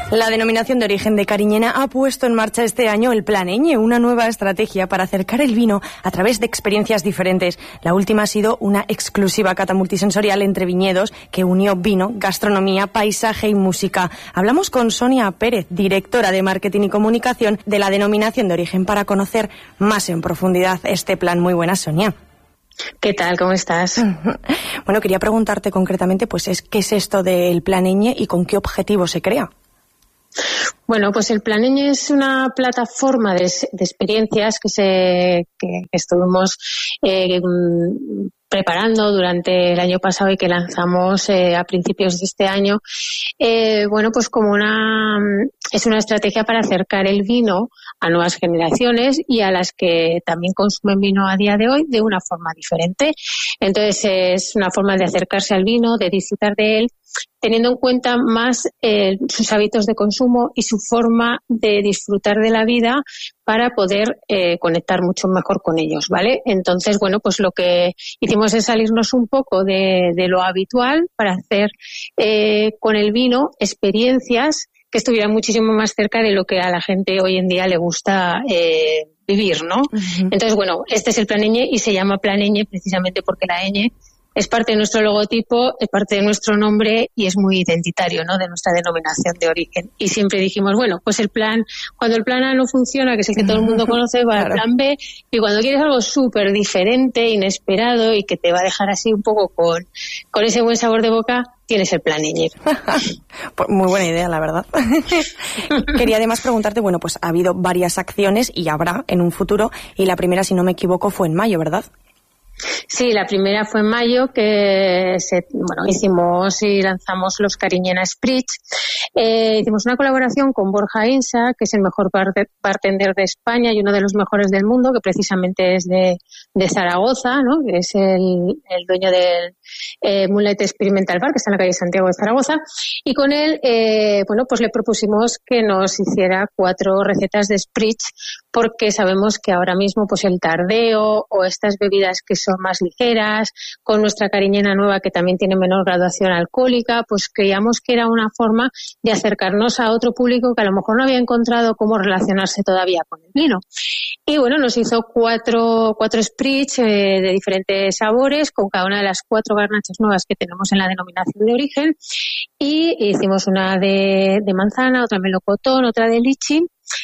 La denominación de origen de Cariñena ha puesto en marcha este año el Plan Eñe, una nueva estrategia para acercar el vino a través de experiencias diferentes. La última ha sido una exclusiva cata multisensorial entre viñedos que unió vino, gastronomía, paisaje y música. Hablamos con Sonia Pérez, directora de Marketing y Comunicación de la denominación de origen, para conocer más en profundidad este plan. Muy buenas, Sonia. ¿Qué tal? ¿Cómo estás? Bueno, quería preguntarte concretamente, ¿qué es esto del Plan Eñe y con qué objetivo se crea? Bueno, pues el Plan Eñe es una plataforma de experiencias que estuvimos preparando durante el año pasado y que lanzamos a principios de este año. Bueno, pues es una estrategia para acercar el vino a nuevas generaciones y a las que también consumen vino a día de hoy de una forma diferente. Entonces es una forma de acercarse al vino, de disfrutar de él, teniendo en cuenta más sus hábitos de consumo y su forma de disfrutar de la vida para poder conectar mucho mejor con ellos, ¿vale? Entonces, bueno, pues lo que hicimos es salirnos un poco de lo habitual para hacer con el vino experiencias que estuvieran muchísimo más cerca de lo que a la gente hoy en día le gusta vivir, ¿no? Uh-huh. Entonces, bueno, este es el Plan Eñe y se llama Plan Eñe precisamente porque la ñ es parte de nuestro logotipo, es parte de nuestro nombre y es muy identitario, ¿no?, de nuestra denominación de origen. Y siempre dijimos, bueno, pues cuando el plan A no funciona, que es el que todo el mundo conoce, va al plan B, y cuando quieres algo súper diferente, inesperado y que te va a dejar así un poco con ese buen sabor de boca, tienes el Plan Eñe. Muy buena idea, la verdad. Quería además preguntarte, bueno, pues ha habido varias acciones y habrá en un futuro, y la primera, si no me equivoco, fue en mayo, ¿verdad? Sí, la primera fue en mayo, que hicimos y lanzamos los Cariñena Spritz. Hicimos una colaboración con Borja Insa, que es el mejor bartender de España y uno de los mejores del mundo, que precisamente es de Zaragoza, ¿no?, que es el dueño del Moonlight Experimental Bar, que está en la calle Santiago de Zaragoza. Y con él, pues le propusimos que nos hiciera 4 recetas de Spritz, porque sabemos que ahora mismo pues el tardeo o estas bebidas que son más ligeras, con nuestra Cariñena nueva que también tiene menor graduación alcohólica, pues creíamos que era una forma de acercarnos a otro público que a lo mejor no había encontrado cómo relacionarse todavía con el vino. Y bueno, nos hizo 4 Spritz de diferentes sabores, con cada una de las 4 garnachas nuevas que tenemos en la denominación de origen, y hicimos una de manzana, otra melocotón, otra de lichi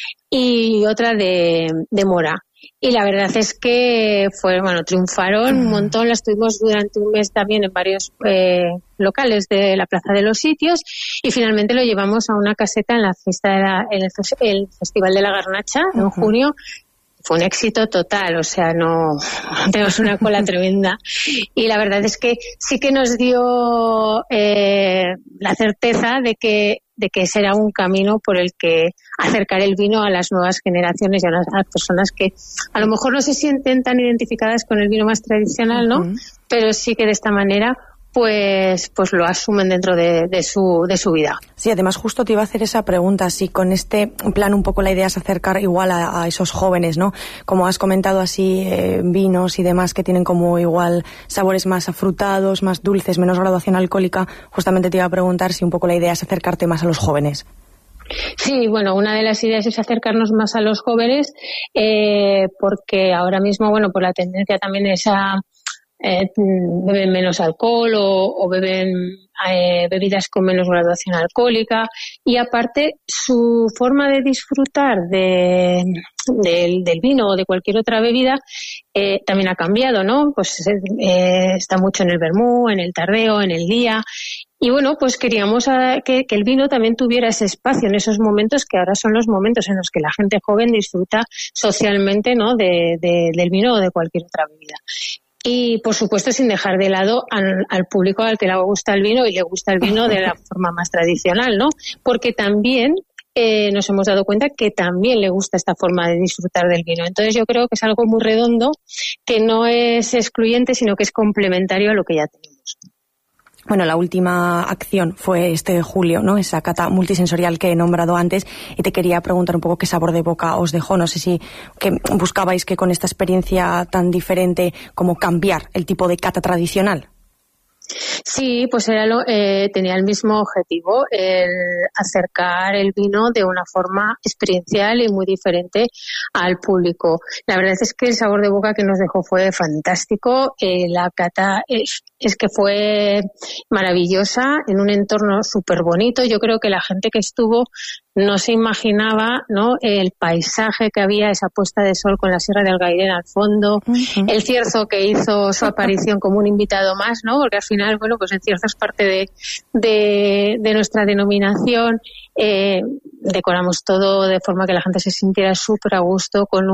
y otra de mora. Y la verdad es que triunfaron un montón. Las tuvimos durante un mes también en varios locales de la Plaza de los Sitios, y finalmente lo llevamos a una caseta en la fiesta el Festival de la Garnacha en junio. Fue un éxito total, o sea, no tenemos una cola tremenda. Y la verdad es que sí que nos dio la certeza de que será un camino por el que acercar el vino a las nuevas generaciones y a las personas que a lo mejor no se sienten tan identificadas con el vino más tradicional, ¿no? Uh-huh. Pero sí que de esta manera pues lo asumen dentro de su vida. Sí, además justo te iba a hacer esa pregunta, si con este plan un poco la idea es acercar igual a esos jóvenes, ¿no? Como has comentado así, vinos y demás que tienen como igual sabores más afrutados, más dulces, menos graduación alcohólica, justamente te iba a preguntar si un poco la idea es acercarte más a los jóvenes. Sí, bueno, una de las ideas es acercarnos más a los jóvenes, porque ahora mismo, por la tendencia también es a beben menos alcohol o beben bebidas con menos graduación alcohólica, y aparte su forma de disfrutar del vino o de cualquier otra bebida también ha cambiado, ¿no? Pues está mucho en el vermú, en el tardeo, en el día. Y pues queríamos que el vino también tuviera ese espacio en esos momentos que ahora son los momentos en los que la gente joven disfruta socialmente, ¿no?, del vino o de cualquier otra bebida. Y, por supuesto, sin dejar de lado al público al que le gusta el vino y le gusta el vino de la forma más tradicional, ¿no? Porque también nos hemos dado cuenta que también le gusta esta forma de disfrutar del vino. Entonces yo creo que es algo muy redondo, que no es excluyente, sino que es complementario a lo que ya tenemos. Bueno, la última acción fue este julio, ¿no? Esa cata multisensorial que he nombrado antes, y te quería preguntar un poco qué sabor de boca os dejó. No sé si que buscabais que con esta experiencia tan diferente como cambiar el tipo de cata tradicional. Sí, pues tenía el mismo objetivo, el acercar el vino de una forma experiencial y muy diferente al público. La verdad es que el sabor de boca que nos dejó fue fantástico. La cata es que fue maravillosa, en un entorno súper bonito. Yo creo que la gente que estuvo no se imaginaba, ¿no?, el paisaje que había, esa puesta de sol con la Sierra de Algairén al fondo, el cierzo que hizo su aparición como un invitado más, ¿no?, porque al final, bueno, pues el cierzo es parte de nuestra denominación. Decoramos todo de forma que la gente se sintiera súper a gusto con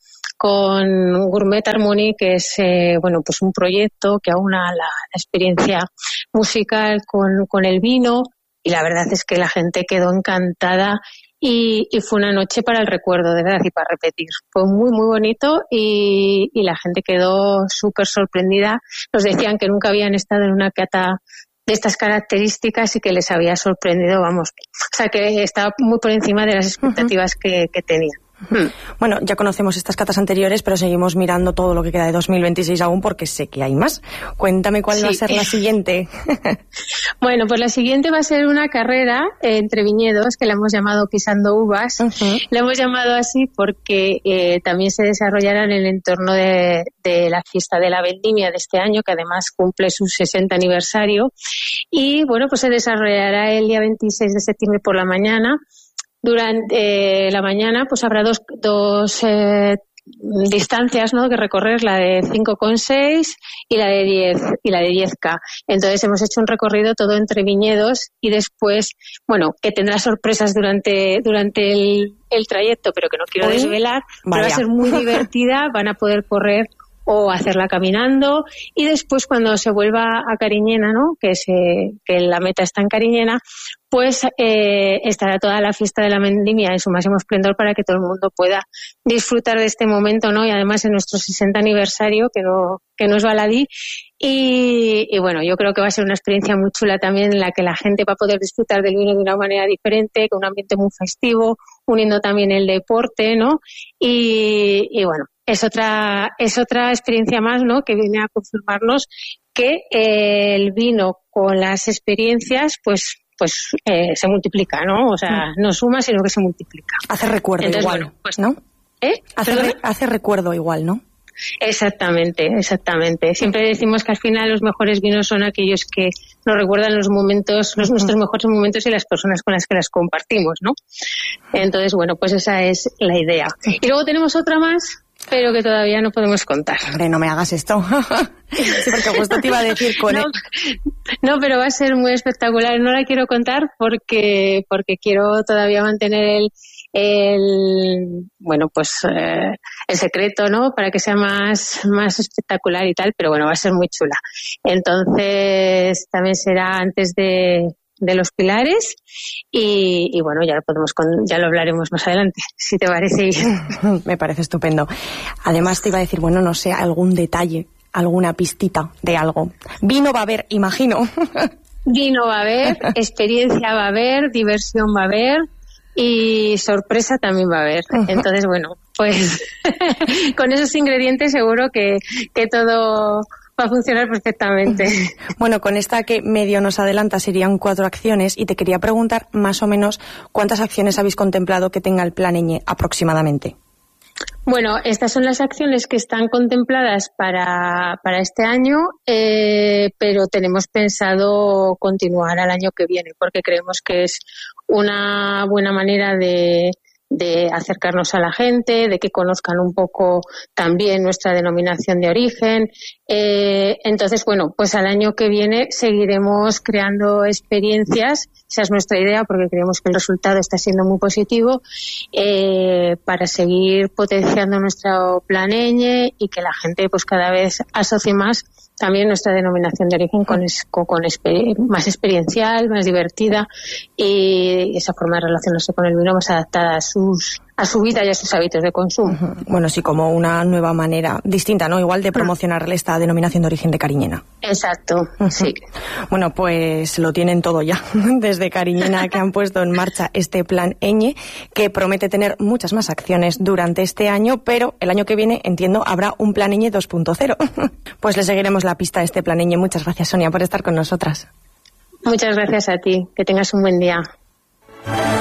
Gourmet Harmony, que es bueno, pues un proyecto que aúna la experiencia musical con el vino, y la verdad es que la gente quedó encantada y fue una noche para el recuerdo, de verdad, y para repetir. Fue muy, muy bonito y la gente quedó súper sorprendida. Nos decían que nunca habían estado en una cata de estas características y que les había sorprendido, vamos. O sea, que estaba muy por encima de las expectativas que tenían. Bueno, ya conocemos estas catas anteriores, pero seguimos mirando todo lo que queda de 2026 aún, porque sé que hay más. Cuéntame cuál va a ser la siguiente. Bueno, pues la siguiente va a ser una carrera entre viñedos que la hemos llamado Pisando Uvas. La hemos llamado así porque también se desarrollará en el entorno de la fiesta de la vendimia de este año, que además cumple su 60 aniversario. Y bueno, pues se desarrollará el día 26 de septiembre por la mañana. Durante la mañana pues habrá dos distancias, ¿no?, que recorrer, la de 5,6 y la de 10K. Entonces hemos hecho un recorrido todo entre viñedos y después, bueno, que tendrá sorpresas durante el trayecto, pero que no quiero desvelar. Pero va a ser muy divertida, van a poder correr o hacerla caminando, y después cuando se vuelva a Cariñena, ¿no?, que la meta está en Cariñena, pues estará toda la fiesta de la vendimia en su máximo esplendor para que todo el mundo pueda disfrutar de este momento, ¿no? Y además en nuestro 60 aniversario, que no es baladí. Y bueno, yo creo que va a ser una experiencia muy chula también, en la que la gente va a poder disfrutar del vino de una manera diferente, con un ambiente muy festivo, uniendo también el deporte, ¿no? Y bueno, es otra experiencia más, ¿no?, que viene a confirmarnos que el vino con las experiencias, pues se multiplica, ¿no? O sea, no suma, sino que se multiplica. Hace recuerdo. Entonces, igual, bueno, pues, ¿no? Hace recuerdo igual, ¿no? Exactamente. Siempre decimos que al final los mejores vinos son aquellos que nos recuerdan los momentos, nuestros mejores momentos y las personas con las que las compartimos, ¿no? Entonces, bueno, pues esa es la idea. Y luego tenemos otra más, pero que todavía no podemos contar. Hombre, no me hagas esto. Sí, porque justo te iba a decir con No, pero va a ser muy espectacular. No la quiero contar porque quiero todavía mantener el secreto, ¿no?, para que sea más espectacular y tal, pero bueno, va a ser muy chula. Entonces también será antes de los Pilares y bueno, ya lo hablaremos más adelante, si te parece bien. Me parece estupendo. Además te iba a decir, bueno, no sé, algún detalle, alguna pistita de algo. Vino va a haber, imagino. Vino va a haber, experiencia va a haber, diversión va a haber y sorpresa también va a haber. Entonces, bueno, pues con esos ingredientes seguro que todo va a funcionar perfectamente. Bueno, con esta que medio nos adelanta serían 4 acciones, y te quería preguntar más o menos cuántas acciones habéis contemplado que tenga el Plan Ñ aproximadamente. Bueno, estas son las acciones que están contempladas para este año, pero tenemos pensado continuar al año que viene, porque creemos que es una buena manera de acercarnos a la gente, de que conozcan un poco también nuestra denominación de origen. Entonces, bueno, pues al año que viene seguiremos creando experiencias. Esa es nuestra idea, porque creemos que el resultado está siendo muy positivo, para seguir potenciando nuestro Plan Ñ y que la gente pues cada vez asocie más también nuestra denominación de origen con más experiencial, más divertida, y esa forma de relacionarse con el vino más adaptada a sus a su vida y a sus hábitos de consumo. Bueno, sí, como una nueva manera distinta, ¿no? Igual de promocionar esta denominación de origen de Cariñena. Exacto, sí. Bueno, pues lo tienen todo ya desde Cariñena, que han puesto en marcha este plan Eñe, que promete tener muchas más acciones durante este año, pero el año que viene, entiendo, habrá un plan Eñe 2.0. Pues le seguiremos la pista a este plan Eñe. Muchas gracias, Sonia, por estar con nosotras. Muchas gracias a ti. Que tengas un buen día.